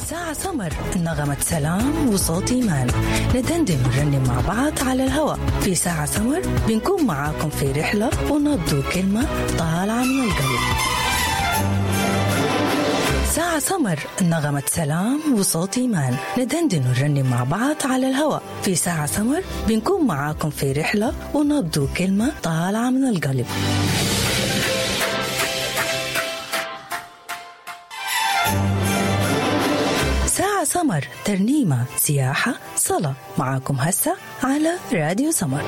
ساعة سمر، نغمة سلام وصوت إيمان، ندندن ونرنم مع بعض على الهواء. في ساعة سمر بنكون معاكم في رحلة ونبدو كلمة طالعة من القلب. ساعة سمر، نغمة سلام وصوت إيمان، ندندن ونرنم مع بعض على الهواء. في ساعة سمر بنكون معاكم في رحلة ونبدو كلمة طالعة من القلب. ساعة سمر، ترنيمة، سياحة، صلاة، معاكم هسه على راديو سمر.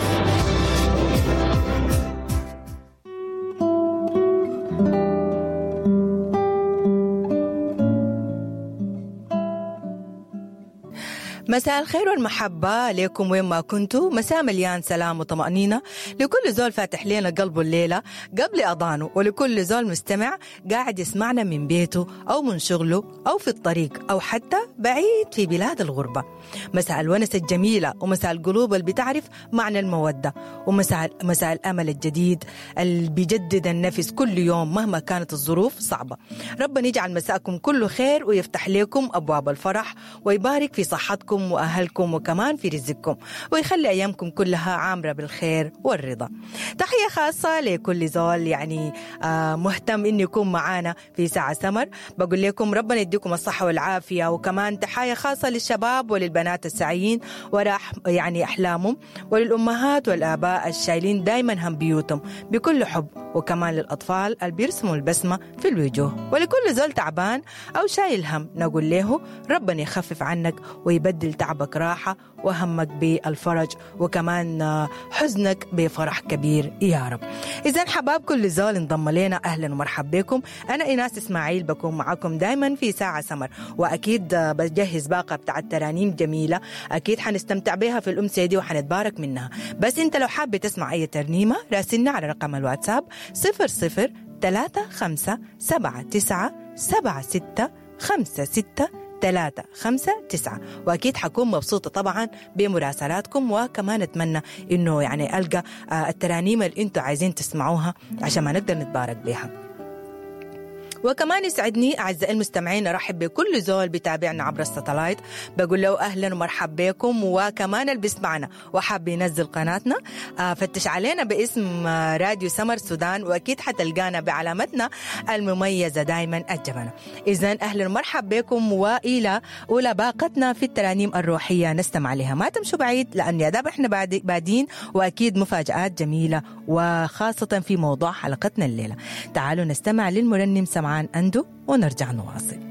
مساء الخير والمحبة لكم وين ما كنتوا. مساء مليان سلام وطمأنينة لكل زول فاتح لنا قلبه الليلة قبل أضانه، ولكل زول مستمع قاعد يسمعنا من بيته أو من شغله أو في الطريق أو حتى بعيد في بلاد الغربة. مساء الونس الجميلة ومساء القلوب اللي بتعرف معنى المودة، ومساء الأمل الجديد اللي بيجدد النفس كل يوم مهما كانت الظروف صعبة. ربنا يجعل مساءكم كله خير ويفتح لكم أبواب الفرح ويبارك في صحتكم وأهلكم وكمان في رزقكم، ويخلي أيامكم كلها عامرة بالخير والرضا. تحية خاصة لكل زول يعني مهتم إنه يكون معانا في ساعة سمر. بقول لكم ربنا يديكم الصحة والعافية، وكمان تحية خاصة للشباب وللبنات السعيين وراء يعني أحلامهم، وللأمهات والآباء الشايلين دايما هم بيوتهم بكل حب، وكمان للأطفال اللي بيرسموا البسمة في الوجوه، ولكل زول تعبان أو شايل هم نقول له ربنا يخفف عنك ويبدل تعبك راحة وهمك بالفرج، وكمان حزنك بفرح كبير يا رب. إذن حباب كل زول انضم لنا أهلا ومرحب بكم. أنا إيناس إسماعيل بكون معكم دايما في ساعة سمر، وأكيد بجهز باقة بتاعت ترانيم جميلة أكيد حنستمتع بها في الأمسية دي وحنتبارك منها. بس أنت لو حابب تسمع أي ترنيمة راسلنا على رقم الواتساب 0035797656، وأكيد حكون مبسوطة طبعا بمراسلاتكم، وكمان أتمنى إنه يعني ألقى الترانيم اللي أنتوا عايزين تسمعوها عشان ما نقدر نتبارك بها. وكمان يسعدني أعزائي المستمعين أرحب بكل زول بتابعنا عبر الساتلايت، بقول له أهلا ومرحب بكم، وكمان اللي بيسمعنا وحاب ينزل قناتنا فتش علينا باسم راديو سمر سودان، وأكيد حتلقانا بعلامتنا المميزة دايما الجبنة. إذن أهلا ومرحب بكم، وإلى أولى باقتنا في الترانيم الروحية نستمع لها. ما تمشوا بعيد لأن يا داب إحنا بادين، وأكيد مفاجآت جميلة وخاصة في موضوع حلقتنا الليلة. تعالوا نستمع للمرنم سمعان أندو ونرجع نواصل.